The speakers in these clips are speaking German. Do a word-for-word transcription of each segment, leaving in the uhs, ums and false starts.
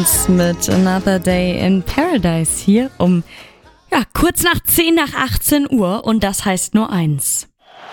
Mit Another Day in Paradise hier um ja, kurz nach zehn nach achtzehn Uhr und das heißt nur eins.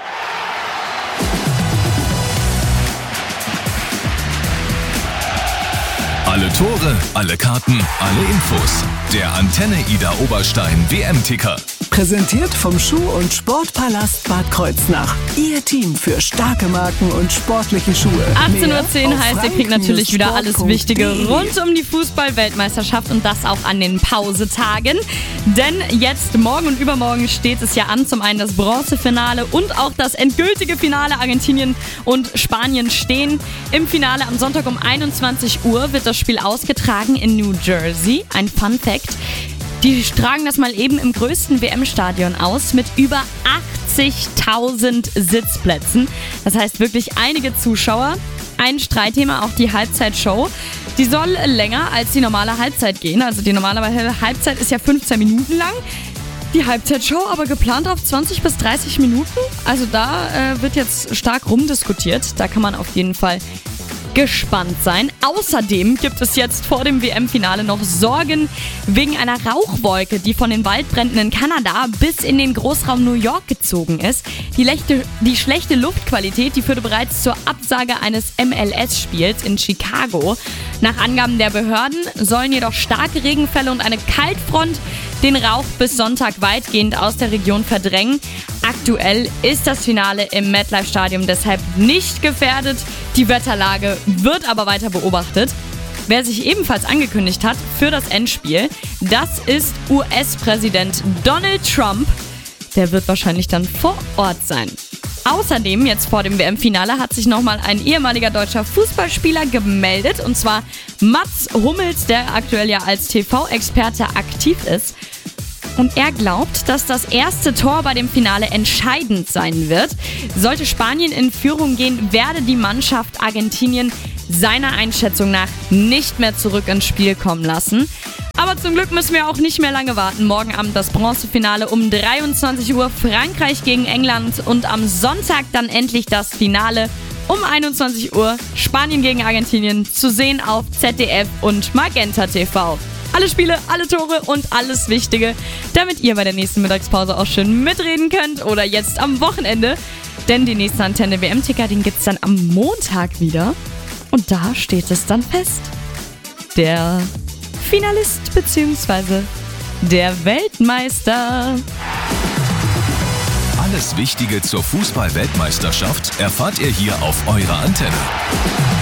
Alle Tore, alle Karten, alle Infos. Der Antenne Ida Oberstein W M-Ticker. Präsentiert vom Schuh- und Sportpalast Bad Kreuznach. Ihr Team für starke Marken und sportliche Schuhe. achtzehn Uhr zehn heißt, ihr kriegt natürlich wieder alles Wichtige rund um die Fußball-Weltmeisterschaft und das auch an den Pausetagen. Denn jetzt, morgen und übermorgen steht es ja an. Zum einen das Bronzefinale und auch das endgültige Finale. Argentinien und Spanien stehen im Finale. Am Sonntag um einundzwanzig Uhr wird das Spiel ausgetragen in New Jersey. Ein Fun Fact. Die tragen das mal eben im größten W M-Stadion aus mit über achtzigtausend Sitzplätzen. Das heißt wirklich einige Zuschauer. Ein Streitthema, auch die Halbzeitshow. Die soll länger als die normale Halbzeit gehen. Also die normale Halbzeit ist ja fünfzehn Minuten lang. Die Halbzeitshow aber geplant auf zwanzig bis dreißig Minuten. Also da äh, wird jetzt stark rumdiskutiert. Da kann man auf jeden Fall gespannt sein. Außerdem gibt es jetzt vor dem W M-Finale noch Sorgen wegen einer Rauchwolke, die von den Waldbränden in Kanada bis in den Großraum New York gezogen ist. Die, lechte, die schlechte Luftqualität, die führte bereits zur Absage eines M L S-Spiels in Chicago. Nach Angaben der Behörden sollen jedoch starke Regenfälle und eine Kaltfront den Rauch bis Sonntag weitgehend aus der Region verdrängen. Aktuell ist das Finale im MetLife-Stadion deshalb nicht gefährdet. Die Wetterlage wird aber weiter beobachtet. Wer sich ebenfalls angekündigt hat für das Endspiel, das ist U S-Präsident Donald Trump. Der wird wahrscheinlich dann vor Ort sein. Außerdem, jetzt vor dem W M-Finale, hat sich nochmal ein ehemaliger deutscher Fußballspieler gemeldet. Und zwar Mats Hummels, der aktuell ja als T V-Experte aktiv ist. Und er glaubt, dass das erste Tor bei dem Finale entscheidend sein wird. Sollte Spanien in Führung gehen, werde die Mannschaft Argentinien seiner Einschätzung nach nicht mehr zurück ins Spiel kommen lassen. Aber zum Glück müssen wir auch nicht mehr lange warten. Morgen Abend das Bronzefinale um dreiundzwanzig Uhr, Frankreich gegen England. Und am Sonntag dann endlich das Finale um einundzwanzig Uhr, Spanien gegen Argentinien, zu sehen auf Z D F und Magenta T V. Alle Spiele, alle Tore und alles Wichtige, damit ihr bei der nächsten Mittagspause auch schön mitreden könnt oder jetzt am Wochenende. Denn die nächste Antenne W M-Ticker, den gibt's dann am Montag wieder. Und da steht es dann fest. Der Finalist bzw. der Weltmeister. Alles Wichtige zur Fußball-Weltmeisterschaft erfahrt ihr hier auf eurer Antenne.